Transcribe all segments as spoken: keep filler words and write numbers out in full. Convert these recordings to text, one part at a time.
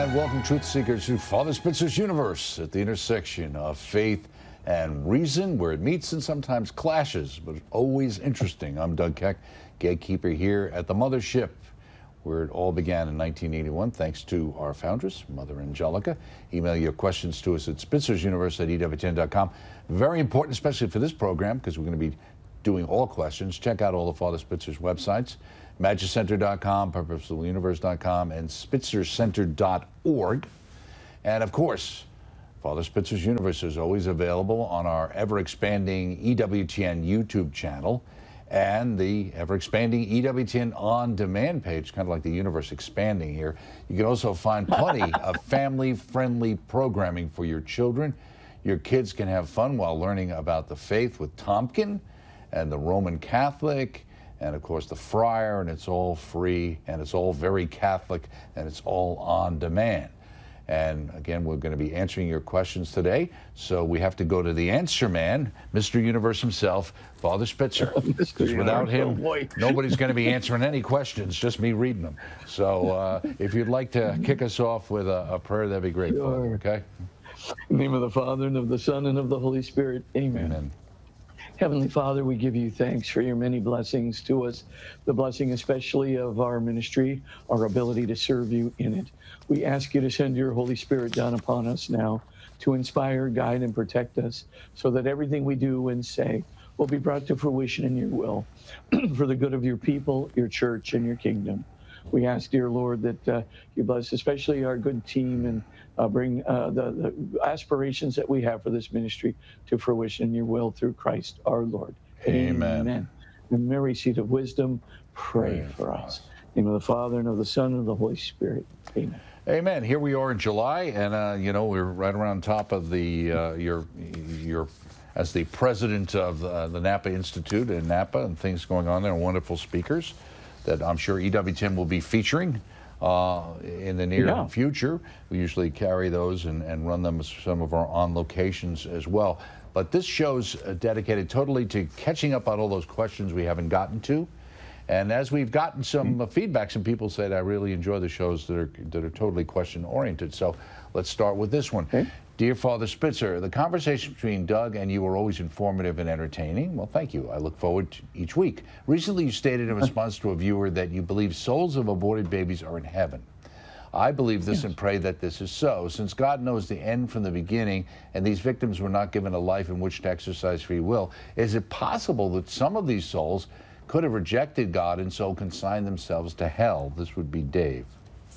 And welcome, truth seekers, to Father Spitzer's Universe, at the intersection of faith and reason, where it meets and sometimes clashes, but always interesting. I'm Doug Keck, gatekeeper here at the Mothership, where it all began in nineteen eighty-one, thanks to our foundress, Mother Angelica. Email your questions to us at spitzersuniverse at E W T N dot com. Very important, especially for this program, because we're going to be doing all questions. Check out all of Father Spitzer's websites, magicenter dot com, purposeful universe dot com, and spitzer center dot org. And of course, Father Spitzer's Universe is always available on our ever-expanding E W T N YouTube channel and the ever-expanding E W T N on-demand page, kind of like the universe expanding here. You can also find plenty of family-friendly programming for your children. Your kids can have fun while learning about the faith with Tompkin and the Roman Catholic, and of course the Friar, and it's all free, and it's all very Catholic, and it's all on demand. And again, we're going to be answering your questions today, so we have to go to the answer man, Mister Universe himself, Father Spitzer. Because without him, oh nobody's going to be answering any questions, just me reading them. So uh, if you'd like to kick us off with a, a prayer, that'd be great, sure. Father, okay? In the name of the Father, and of the Son, and of the Holy Spirit, amen. Amen. Heavenly Father, we give you thanks for your many blessings to us, the blessing especially of our ministry, our ability to serve you in it. We ask you to send your Holy Spirit down upon us now to inspire, guide, and protect us so that everything we do and say will be brought to fruition in your will for the good of your people, your church, and your kingdom. We ask, dear Lord, that uh, you bless especially our good team and uh, bring uh, the, the aspirations that we have for this ministry to fruition in your will through Christ our Lord. Amen. Amen. And Mary, seat of wisdom, pray, pray for us. In the name of the Father, and of the Son, and of the Holy Spirit. Amen. Amen. Here we are in July, and uh, you know, we're right around top of the uh, your your as the president of uh, the Napa Institute in Napa, and things going on there, wonderful speakers that I'm sure E W T N will be featuring uh, in the near yeah. future. We usually carry those and, and run them as some of our on locations as well. But this show's uh, dedicated totally to catching up on all those questions we haven't gotten to. And as we've gotten some uh, feedback, some people said, I really enjoy the shows that are, that are totally question-oriented. So let's start with this one. Okay. Dear Father Spitzer, the conversation between Doug and you are always informative and entertaining. Well, thank you. I look forward to each week. Recently, you stated in response to a viewer that you believe souls of aborted babies are in heaven. I believe this yes. and pray that this is so. Since God knows the end from the beginning and these victims were not given a life in which to exercise free will, is it possible that some of these souls could have rejected God and so consigned themselves to hell? This would be Dave.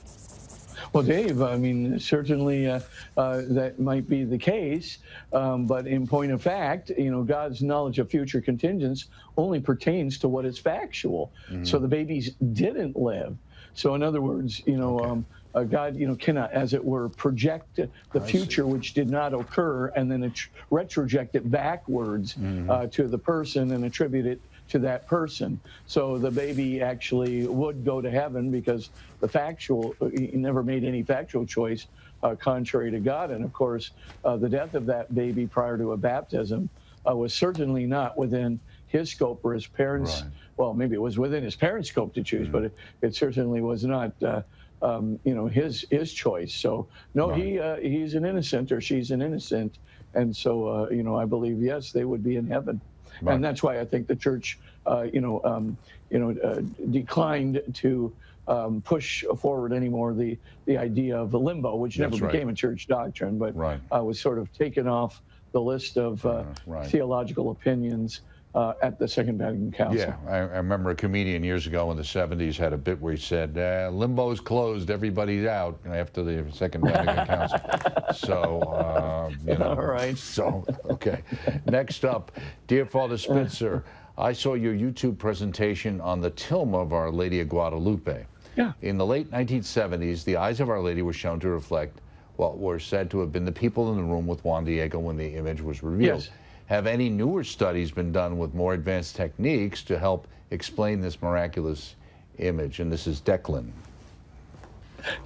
Well, Dave, I mean, certainly uh, uh, that might be the case, um, but in point of fact, you know, God's knowledge of future contingents only pertains to what is factual. Mm-hmm. So the babies didn't live. So in other words, you know, okay. um, uh, God, you know, cannot, as it were, project the I future see. which did not occur and then retroject it backwards mm-hmm. uh, to the person and attribute it to that person. So the baby actually would go to heaven because the factual, he never made any factual choice uh, contrary to God. And of course, uh, the death of that baby prior to a baptism uh, was certainly not within his scope or his parents. Right. Well, maybe it was within his parents' scope to choose, mm-hmm. but it, it certainly was not, uh, um, you know, his his choice. So no, right. he uh, he's an innocent or she's an innocent, and so uh, you know, I believe yes, they would be in heaven. Right. And that's why I think the church, uh, you know, um, you know, uh, declined to um, push forward anymore the the idea of the limbo, which never that's became right. a church doctrine, but right. uh, was sort of taken off the list of uh, uh, right. theological opinions uh, at the Second Vatican Council. Yeah, I, I remember a comedian years ago in the seventies had a bit where he said, uh, "Limbo's closed, everybody's out," after the Second Vatican Council. So, uh, you know. All right. So, okay. Next up, dear Father Spitzer, I saw your YouTube presentation on the tomb of Our Lady of Guadalupe. Yeah. In the late nineteen seventies, the eyes of Our Lady were shown to reflect what were said to have been the people in the room with Juan Diego when the image was revealed. Yes. Have any newer studies been done with more advanced techniques to help explain this miraculous image? And this is Declan.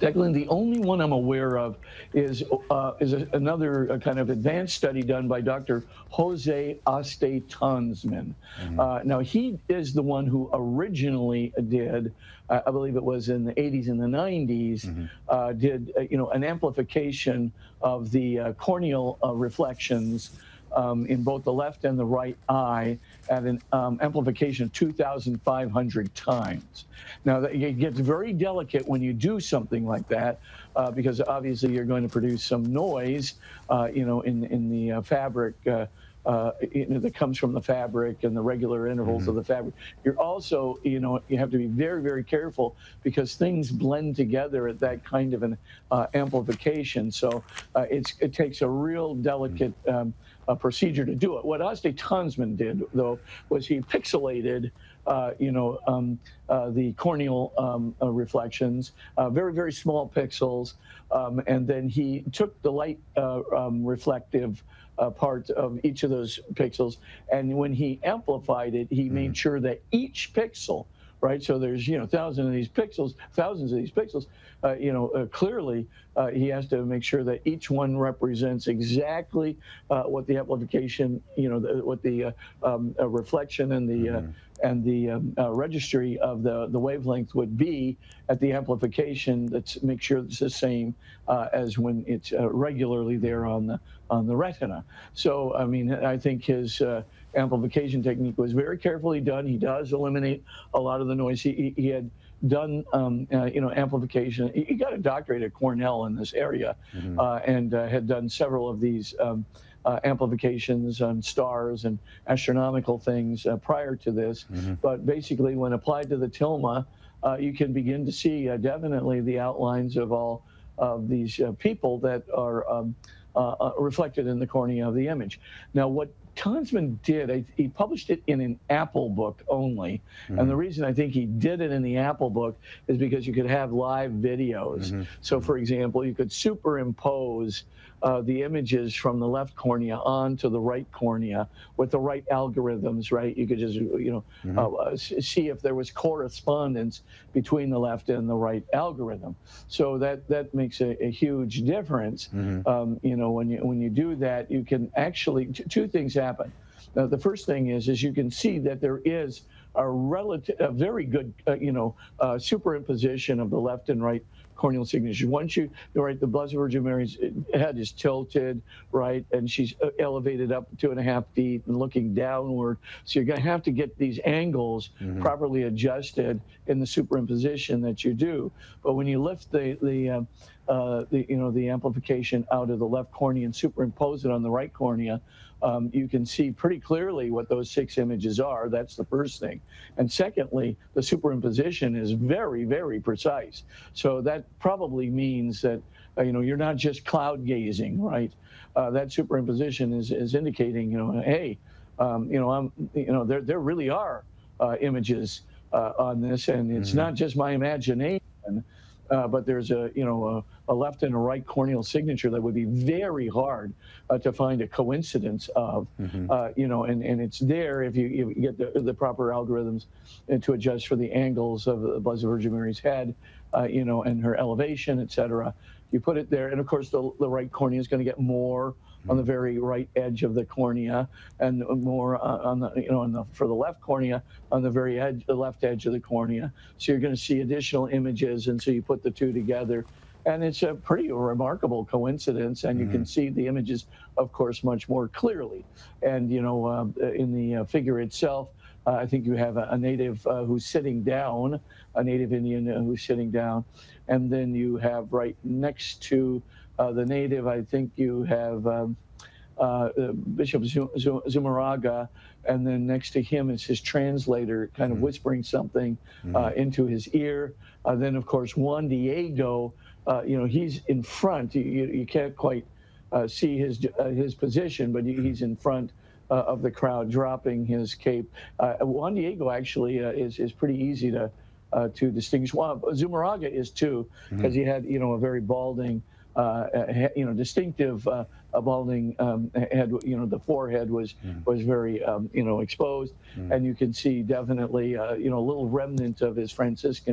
Declan, the only one I'm aware of is uh, is a, another uh, kind of advanced study done by Doctor Jose Aste Tonsman. Mm-hmm. Uh, now, he is the one who originally did, uh, I believe it was in the eighties and the nineties, mm-hmm. uh, did uh, you know an amplification of the uh, corneal uh, reflections Um, in both the left and the right eye at an um, amplification of two thousand five hundred times. Now, that, it gets very delicate when you do something like that uh, because obviously you're going to produce some noise, uh, you know, in, in the uh, fabric uh, uh, you know, that comes from the fabric and the regular intervals mm-hmm. of the fabric. You're also, you know, you have to be very, very careful because things blend together at that kind of an uh, amplification. So uh, it's, it takes a real delicate um, a procedure to do it. What Aste Tonsman did, though, was he pixelated, uh, you know, um, uh, the corneal um, uh, reflections, uh, very, very small pixels, um, and then he took the light uh, um, reflective uh, part of each of those pixels, and when he amplified it, he mm. made sure that each pixel, right? So there's, you know, thousands of these pixels, thousands of these pixels, uh, you know, uh, clearly uh, he has to make sure that each one represents exactly uh, what the amplification, you know, the, what the uh, um, uh, reflection and the mm-hmm. uh, and the um, uh, registry of the, the wavelength would be at the amplification. That's make sure it's the same uh, as when it's uh, regularly there on the on the retina. So, I mean, I think his uh, amplification technique was very carefully done. He does eliminate a lot of the noise. He, he had done, um, uh, you know, amplification. He, he got a doctorate at Cornell in this area mm-hmm. uh, and uh, had done several of these um, uh, amplifications on stars and astronomical things uh, prior to this. Mm-hmm. But basically, when applied to the tilma, uh, you can begin to see uh, definitely the outlines of all of these uh, people that are um, uh, uh, reflected in the cornea of the image. Now, what Tonsman did, I, he published it in an Apple book only. Mm-hmm. And the reason I think he did it in the Apple book is because you could have live videos. Mm-hmm. So, for example, you could superimpose uh, the images from the left cornea onto the right cornea with the right algorithms, right? You could just, you know, mm-hmm. uh, see if there was correspondence between the left and the right algorithm. So that, that makes a, a huge difference. Mm-hmm. Um, you know, when you, when you do that, you can actually, t- two things happen. Now, the first thing is, is you can see that there is a relative, a very good, uh, you know, uh, superimposition of the left and right corneal signatures. Once you, right, the Blessed Virgin Mary's head is tilted, right, and she's elevated up two and a half feet and looking downward. So you're going to have to get these angles mm-hmm. properly adjusted in the superimposition that you do. But when you lift the the uh, uh, the you know the amplification out of the left cornea and superimpose it on the right cornea, um, you can see pretty clearly what those six images are. That's the first thing. And secondly, the superimposition is very, very precise. So that probably means that uh, you know you're not just cloud gazing, right? Uh, that superimposition is is indicating, you know, hey, um, you know, I'm, you know, there there really are uh, images uh, on this, and it's mm-hmm. not just my imagination. Uh, but there's a, you know, a, a left and a right corneal signature that would be very hard uh, to find a coincidence of, mm-hmm. uh, you know, and, and it's there if you, if you get the, the proper algorithms and to adjust for the angles of the Blessed Virgin Mary's head, uh, you know, and her elevation, et cetera. You put it there, and of course the, the right cornea is going to get more on the very right edge of the cornea, and more uh, on the, you know, on the, for the left cornea, on the very edge, the left edge of the cornea. So you're going to see additional images, and so you put the two together, and it's a pretty remarkable coincidence, and mm-hmm. you can see the images, of course, much more clearly. And, you know, uh, in the uh, figure itself, uh, I think you have a, a native uh, who's sitting down, a native Indian who's sitting down, and then you have right next to Uh, the native, I think you have um, uh, Bishop Zumarraga, and then next to him is his translator kind of mm-hmm. whispering something mm-hmm. uh, into his ear. Uh, then, of course, Juan Diego, uh, you know, he's in front. You, you, you can't quite uh, see his uh, his position, but he's in front uh, of the crowd dropping his cape. Uh, Juan Diego actually uh, is, is pretty easy to, uh, to distinguish. Juan, Zumarraga is too, because mm-hmm. he had, you know, a very balding, Uh, you know, distinctive uh, balding um, head. You know, the forehead was mm. was very, um, you know, exposed, mm. and you can see definitely, uh, you know, a little remnant of his Franciscan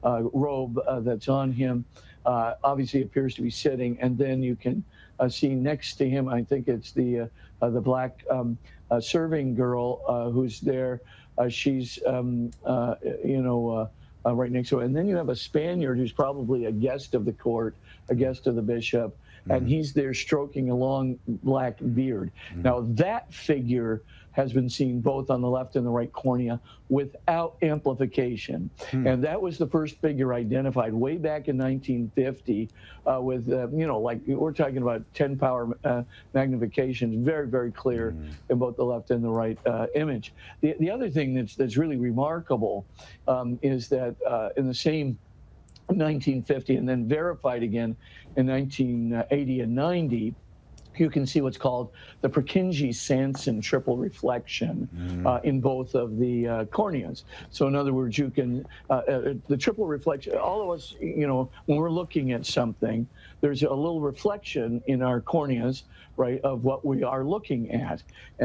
uh, robe uh, that's on him. Uh, obviously appears to be sitting, and then you can uh, see next to him, I think it's the uh, uh, the black um, uh, serving girl uh, who's there. Uh, she's um, uh, you know uh, uh, right next to her, and then you have a Spaniard who's probably a guest of the court, a guest of the bishop, and Mm-hmm. he's there stroking a long black beard. Mm-hmm. Now that figure has been seen both on the left and the right cornea without amplification. Hmm. And that was the first figure identified way back in nineteen fifty uh, with, uh, you know, like we're talking about ten power uh, magnifications, very, very clear Mm. in both the left and the right uh, image. The, the other thing that's, that's really remarkable um, is that uh, in the same nineteen fifty and then verified again in nineteen eighty and ninety, you can see what's called the Purkinje-Sanson triple reflection uh, in both of the uh, corneas. So in other words, you can, uh, uh, the triple reflection, all of us, you know, when we're looking at something, there's a little reflection in our corneas, right, of what we are looking at.